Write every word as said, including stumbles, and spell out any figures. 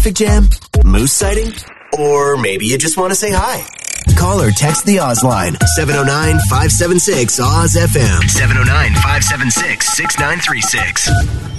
traffic jam, moose sighting, or maybe you just want to say hi. Call or text the Oz line, seven oh nine, five seven six, O Z F M. seven oh nine, five seven six, six nine three six.